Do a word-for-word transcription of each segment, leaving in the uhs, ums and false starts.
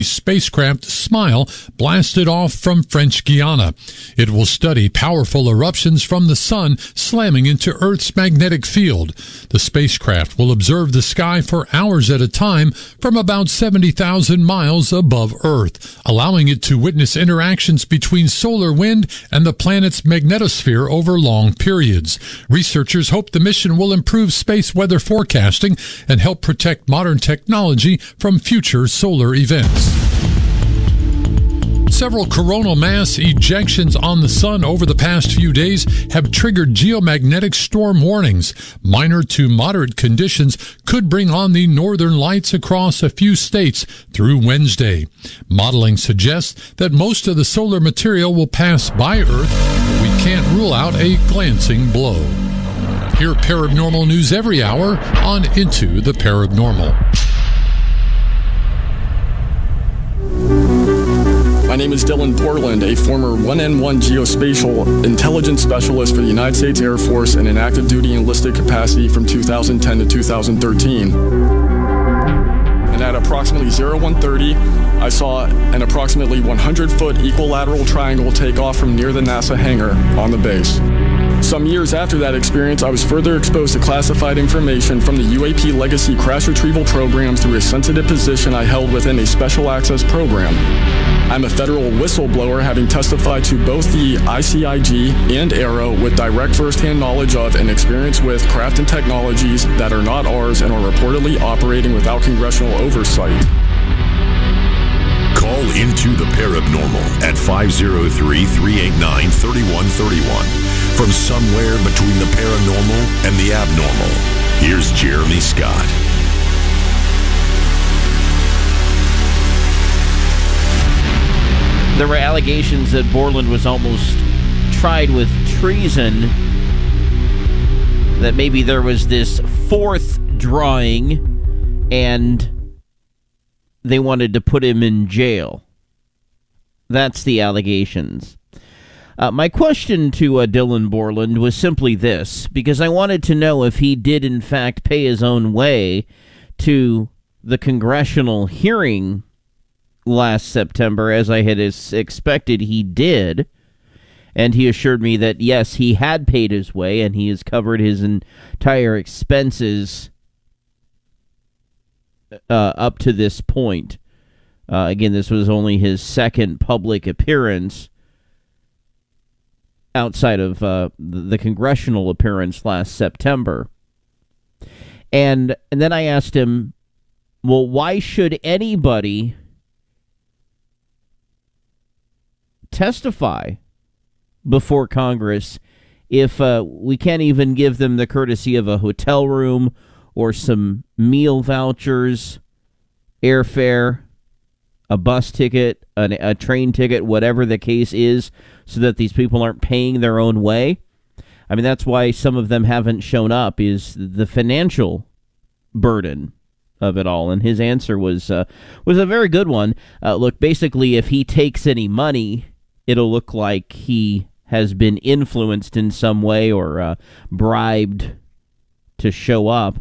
spacecraft SMILE blasted off from French Guiana. It will study powerful eruptions from the sun slamming into Earth's magnetic field. The spacecraft will observe the sky for hours at a time from about seventy thousand miles above Earth, allowing it to witness interactions between solar wind and the planet's magnetosphere over long periods. Researchers hope the mission will improve space weather forecasting and help protect modern technology from future solar events. Several coronal mass ejections on the sun over the past few days have triggered geomagnetic storm warnings. Minor to moderate conditions could bring on the northern lights across a few states through Wednesday. Modeling suggests that most of the solar material will pass by Earth, but we can't rule out a glancing blow. Hear paranormal news every hour on Into the Paranormal. My name is Dylan Borland, a former one N one geospatial intelligence specialist for the United States Air Force in an active duty enlisted capacity from two thousand ten to two thousand thirteen. And at approximately oh one thirty, I saw an approximately one hundred foot equilateral triangle take off from near the NASA hangar on the base. Some years after that experience, I was further exposed to classified information from the U A P Legacy crash retrieval program through a sensitive position I held within a special access program. I'm a federal whistleblower, having testified to both the I C I G and AARO with direct firsthand knowledge of and experience with craft and technologies that are not ours and are reportedly operating without congressional oversight. Call Into the Paranormal at five oh three, three eight nine, three one three one. From somewhere between the paranormal and the abnormal, here's Jeremy Scott. There were allegations that Borland was almost tried with treason, that maybe there was this fourth drawing and they wanted to put him in jail. That's the allegations. Uh, my question to uh, Dylan Borland was simply this, because I wanted to know if he did in fact pay his own way to the congressional hearing last September, as I had expected he did, and he assured me that yes, he had paid his way and he has covered his entire expenses uh, up to this point. Uh, again, this was only his second public appearance outside of uh, the congressional appearance last September. And and then I asked him, well, why should anybody testify before Congress if uh, we can't even give them the courtesy of a hotel room or some meal vouchers, airfare, a bus ticket, a, a train ticket, whatever the case is, so that these people aren't paying their own way? I mean, that's why some of them haven't shown up, is the financial burden of it all. And his answer was uh, was a very good one. Uh, look, basically, if he takes any money, it'll look like he has been influenced in some way or uh, bribed to show up.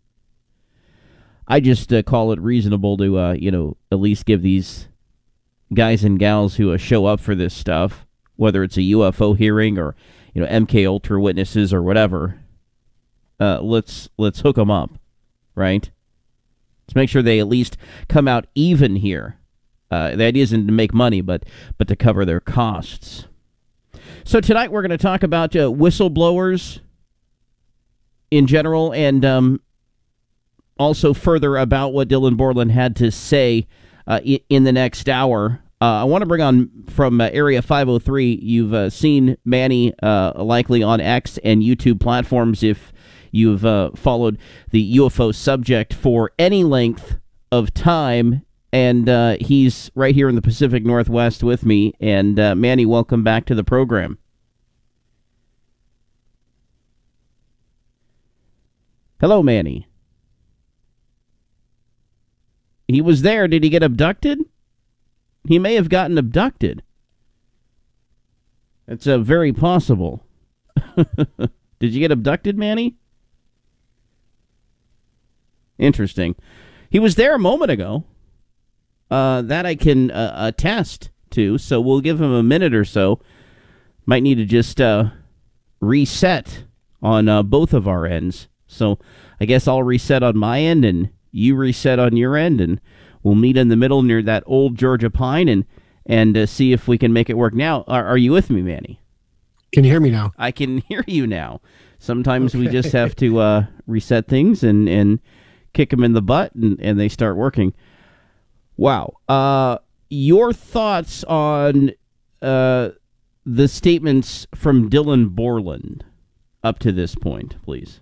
I just uh, call it reasonable to, uh, you know, at least give these guys and gals who uh, show up for this stuff, whether it's a U F O hearing or, you know, M K Ultra witnesses or whatever, uh, let's let's hook them up, right? Let's make sure they at least come out even here. Uh, the idea isn't to make money, but but to cover their costs. So tonight we're going to talk about uh, whistleblowers in general, and um, also further about what Dylan Borland had to say uh, in the next hour. Uh, I want to bring on from uh, Area five oh three. You've uh, seen Manny uh, likely on X and YouTube platforms if you've uh, followed the U F O subject for any length of time. And uh, he's right here in the Pacific Northwest with me. And uh, Manny, welcome back to the program. Hello, Manny. He was there. Did he get abducted? He may have gotten abducted. It's uh, very possible. Did you get abducted, Manny? Interesting. He was there a moment ago. Uh, that I can uh, attest to. So we'll give him a minute or so. Might need to just uh, reset on uh, both of our ends. So I guess I'll reset on my end and you reset on your end, and we'll meet in the middle near that old Georgia pine and and uh, see if we can make it work. Now, are, are you with me, Manny? Can you hear me now? I can hear you now. Sometimes okay. we just have to uh, reset things and, and kick them in the butt, and, and they start working. Wow. Uh, your thoughts on uh, the statements from Dylan Borland up to this point, please.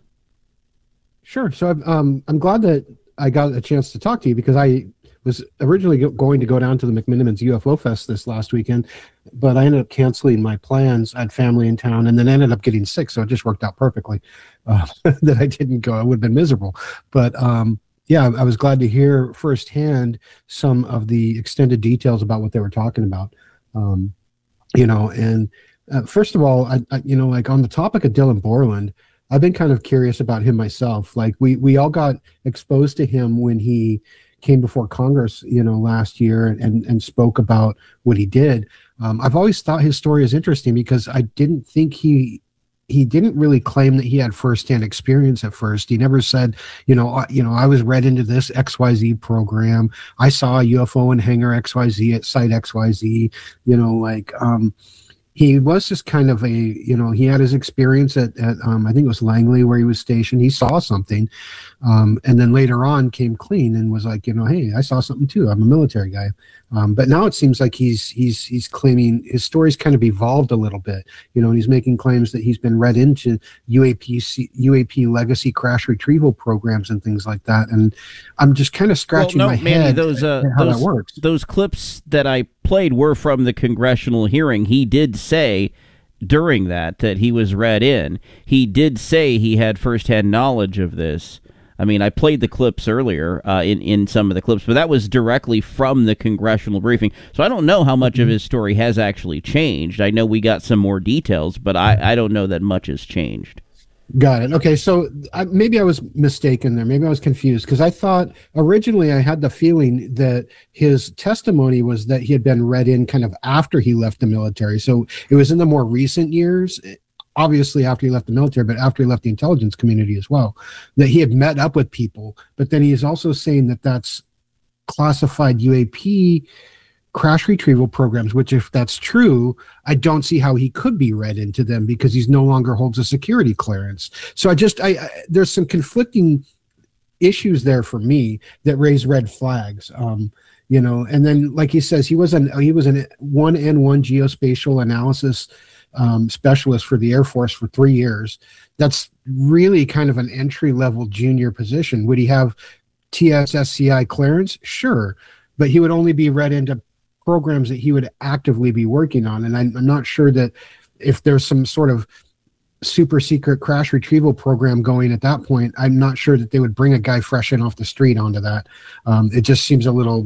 Sure. So um, I'm glad that I got a chance to talk to you, because I was originally go- going to go down to the McMenamins U F O Fest this last weekend, but I ended up canceling my plans. I had family in town, and then ended up getting sick, so it just worked out perfectly uh, that I didn't go. I would have been miserable. But um, yeah, I was glad to hear firsthand some of the extended details about what they were talking about. Um, you know, and uh, first of all, I, I, you know, like on the topic of Dylan Borland, I've been kind of curious about him myself. Like we we all got exposed to him when he came before Congress, you know, last year and and spoke about what he did. Um, I've always thought his story is interesting because I didn't think he he didn't really claim that he had firsthand experience at first. He never said, you know, I, you know, I was read into this X Y Z program. I saw a U F O in hangar X Y Z at site X Y Z. You know, like. Um, He was just kind of a, you know, he had his experience at, at um, I think it was Langley where he was stationed. He saw something, um, and then later on came clean and was like, you know, hey, I saw something too. I'm a military guy. Um, but now it seems like he's he's he's claiming his story's kind of evolved a little bit, you know, and he's making claims that he's been read into U A P U A P legacy crash retrieval programs and things like that. And I'm just kind of scratching well, no, my Manny, head those, uh, at how those, that works. Those clips that I played were from the congressional hearing. He did say during that that he was read in. He did say he had firsthand knowledge of this. I mean, I played the clips earlier uh, in, in some of the clips, but that was directly from the congressional briefing. So I don't know how much of his story has actually changed. I know we got some more details, but I, I don't know that much has changed. Got it. Okay, so I, maybe I was mistaken there. Maybe I was confused because I thought originally I had the feeling that his testimony was that he had been read in kind of after he left the military. So it was in the more recent years, obviously after he left the military, but after he left the intelligence community as well, that he had met up with people. But then he is also saying that that's classified U A P crash retrieval programs, which if that's true, I don't see how he could be read into them because he's no longer holds a security clearance. So I just, I, I there's some conflicting issues there for me that raise red flags. Um, you know, and then like he says, he was an, he was an one N one geospatial analysis um, specialist for the Air Force for three years. That's really kind of an entry level junior position. Would he have T S S C I clearance? Sure. But he would only be read into programs that he would actively be working on. And I'm, I'm not sure that if there's some sort of super secret crash retrieval program going at that point, I'm not sure that they would bring a guy fresh in off the street onto that. Um, it just seems a little,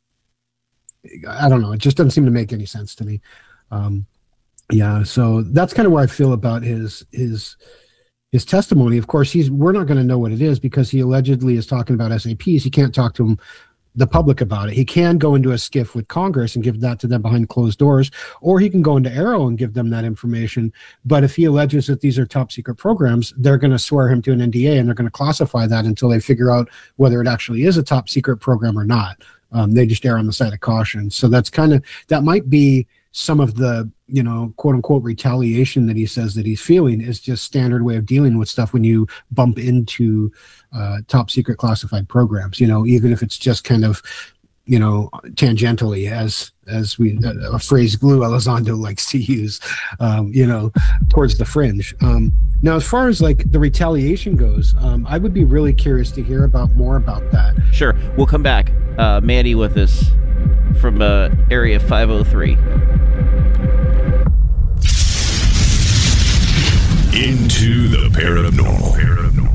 I don't know. It just doesn't seem to make any sense to me. Um, yeah. So that's kind of where I feel about his, his, his testimony. Of course, he's, we're not going to know what it is because he allegedly is talking about S A Ps. He can't talk to them the public about it. He can go into a skiff with Congress and give that to them behind closed doors, or he can go into Arrow and give them that information. But if he alleges that these are top secret programs, they're going to swear him to an N D A and they're going to classify that until they figure out whether it actually is a top secret program or not. Um, they just err on the side of caution. So that's kind of, that might be some of the, you know, quote unquote retaliation that he says that he's feeling is just standard way of dealing with stuff when you bump into uh, top secret classified programs, you know, even if it's just kind of, you know, tangentially as, as we, uh, a phrase Lou Elizondo likes to use, um, you know, towards the fringe. Um, now, as far as like the retaliation goes, um, I would be really curious to hear about more about that. Sure. We'll come back. Uh, Mandy with us from uh, Area five oh three. Into the paranormal. paranormal.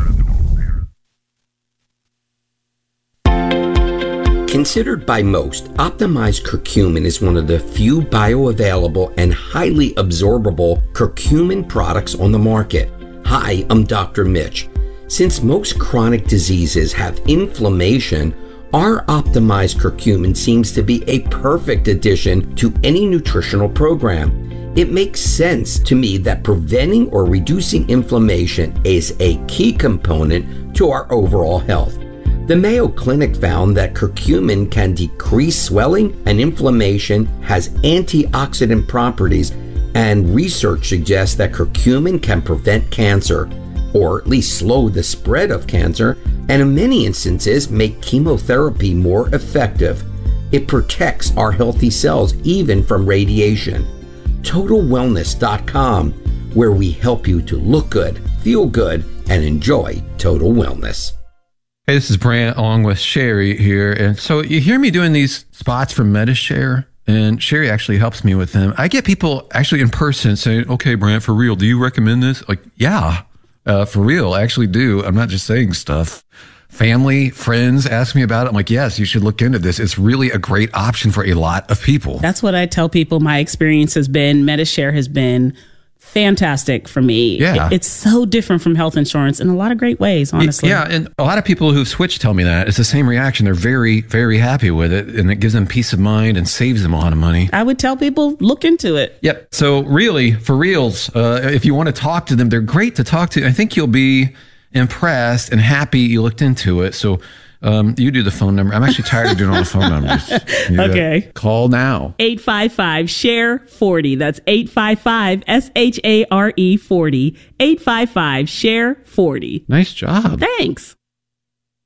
Considered by most, optimized curcumin is one of the few bioavailable and highly absorbable curcumin products on the market. Hi, I'm Doctor Mitch. Since most chronic diseases have inflammation Our optimized curcumin seems to be a perfect addition to any nutritional program. It makes sense to me that preventing or reducing inflammation is a key component to our overall health. The Mayo Clinic found that curcumin can decrease swelling and inflammation, has antioxidant properties, and research suggests that curcumin can prevent cancer, or at least slow the spread of cancer, and in many instances make chemotherapy more effective. It protects our healthy cells even from radiation. Total Wellness dot com, where we help you to look good, feel good, and enjoy total wellness. Hey, this is Brant along with Sherry here. And so you hear me doing these spots for MediShare, and Sherry actually helps me with them. I get people actually in person saying, okay, Brant, for real, do you recommend this? Like, yeah, uh, for real, I actually do. I'm not just saying stuff. Family, friends ask me about it. I'm like, yes, you should look into this. It's really a great option for a lot of people. That's what I tell people. My experience has been, MediShare has been fantastic for me. Yeah. It, it's so different from health insurance in a lot of great ways, honestly. Yeah, and a lot of people who've switched tell me that. It's the same reaction. They're very, very happy with it, and it gives them peace of mind and saves them a lot of money. I would tell people, look into it. Yep. So really, for reals, uh, if you want to talk to them, they're great to talk to. I think you'll be impressed and happy you looked into it. So um, you do the phone number. I'm actually tired of doing all the phone numbers. You Okay. Call now. eight five five, S H A R E, forty. That's eight five five, S H A R E, forty. eight five five, S H A R E, forty. Nice job. Thanks.